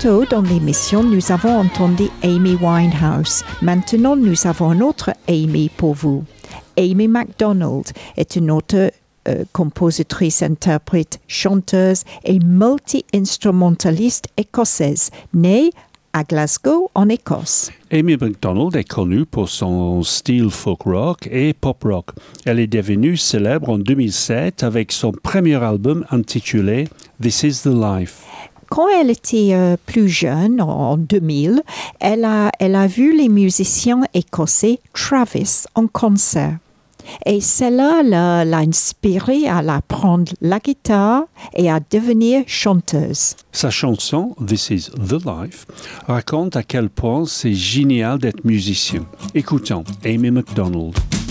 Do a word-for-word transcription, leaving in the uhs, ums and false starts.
tôt dans l'émission, nous avons entendu Amy Winehouse. Maintenant, nous avons une autre Amy pour vous. Amy MacDonald est une autre euh, compositrice, interprète, chanteuse et multi-instrumentaliste écossaise, née à Glasgow, en Écosse. Amy MacDonald est connue pour son style folk rock et pop rock. Elle est devenue célèbre en deux mille sept avec son premier album intitulé This Is the Life. Quand elle était euh, plus jeune, en deux mille, elle a, elle a vu les musiciens écossais Travis en concert. Et cela l'a, l'a inspirée à apprendre la guitare et à devenir chanteuse. Sa chanson This Is the Life raconte à quel point c'est génial d'être musicien. Écoutons Amy MacDonald.